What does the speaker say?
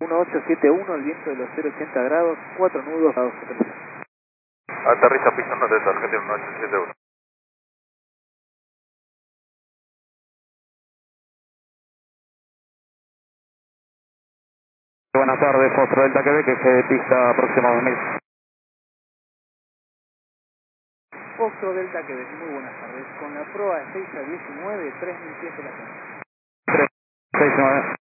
1871, el viento de los 080 grados, 4 nudos a 2 3. Aterriza pisando desde Argentina 1871. Buenas tardes, Foxtrot Delta Quebec, eje de pista aproximado 2000. Foxtrot Delta Quebec, muy buenas tardes. Con la proa 6 a 19, 3000 pies de la zona. 369.